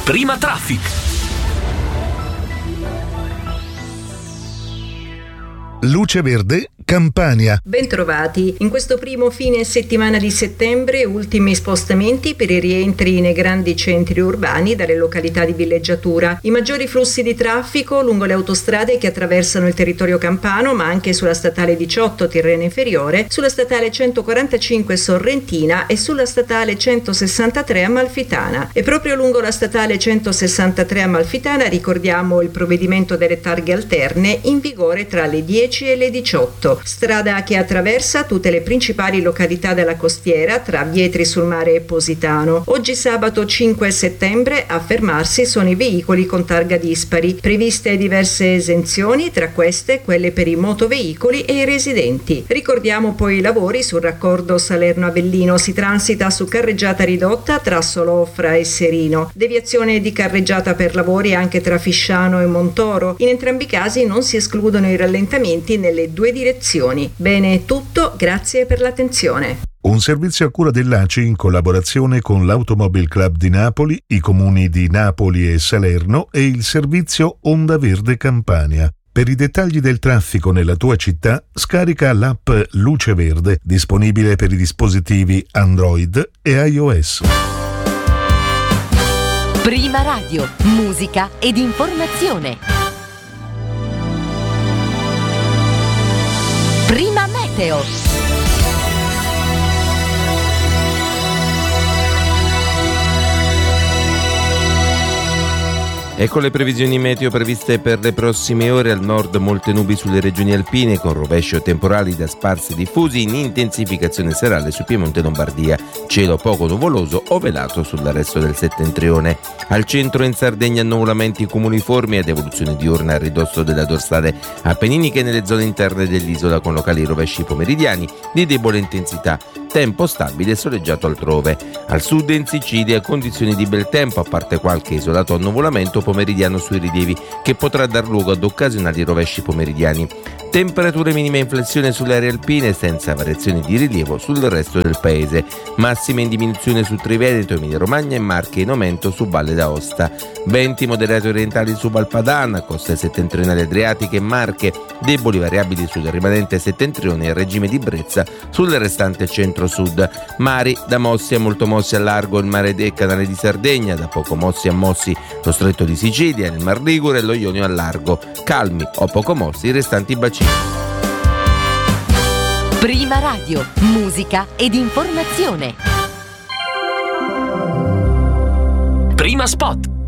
Prima Traffic. Luce Verde, Campania. Bentrovati. In questo primo fine settimana di settembre, ultimi spostamenti per i rientri nei grandi centri urbani dalle località di villeggiatura. I maggiori flussi di traffico lungo le autostrade che attraversano il territorio campano, ma anche sulla statale 18 Tirreno Inferiore, sulla statale 145 Sorrentina e sulla statale 163 Amalfitana. E proprio lungo la statale 163 Amalfitana ricordiamo il provvedimento delle targhe alterne in vigore tra le 10 e le 18. Strada che attraversa tutte le principali località della costiera tra Vietri sul Mare e Positano. Oggi sabato 5 settembre a fermarsi sono i veicoli con targa dispari. Previste diverse esenzioni, tra queste quelle per i motoveicoli e i residenti. Ricordiamo poi i lavori sul raccordo Salerno-Avellino. Si transita su carreggiata ridotta tra Solofra e Serino. Deviazione di carreggiata per lavori anche tra Fisciano e Montoro. In entrambi i casi non si escludono i rallentamenti nelle due direzioni. Bene, è tutto, grazie per l'attenzione. Un servizio a cura dell'ACI in collaborazione con l'Automobile Club di Napoli, i comuni di Napoli e Salerno e il servizio Onda Verde Campania. Per i dettagli del traffico nella tua città, scarica l'app Luce Verde, disponibile per i dispositivi Android e iOS. Prima Radio, musica ed informazione. Prima Meteo. Ecco le previsioni meteo previste per le prossime ore. Al nord molte nubi sulle regioni alpine con rovesci o temporali da sparsi diffusi in intensificazione serale su Piemonte e Lombardia. Cielo poco nuvoloso o velato sul resto del settentrione. Al centro in Sardegna annuvolamenti cumuliformi ed evoluzione diurna a ridosso della dorsale appenninica e nelle zone interne dell'isola con locali rovesci pomeridiani di debole intensità. Tempo stabile e soleggiato altrove. Al sud in Sicilia condizioni di bel tempo, a parte qualche isolato annuvolamento pomeridiano sui rilievi che potrà dar luogo ad occasionali rovesci pomeridiani. Temperature minime in flessione sulle aree alpine senza variazioni di rilievo sul resto del paese. Massime in diminuzione su Triveneto, Emilia Romagna e Marche, in aumento su Valle d'Aosta. Venti moderati orientali su Valpadana, coste settentrionali adriatiche e Marche. Deboli variabili sul rimanente settentrione e regime di brezza sul restante centro-sud. Mari da mossi a molto mossi al largo il mare del canale di Sardegna, da poco mossi a mossi lo stretto di Sicilia, il Mar Ligure e lo Ionio al largo. Calmi o poco mossi i restanti bacini. Prima Radio, musica ed informazione. Prima Spot.